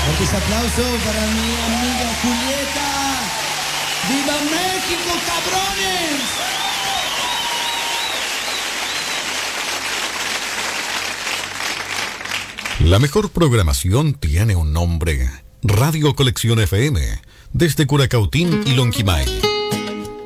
Fuertes aplausos para mi amiga Julieta. ¡Viva México, cabrones! La mejor programación tiene un nombre. Radio Colección FM, desde Curacautín y Lonquimay.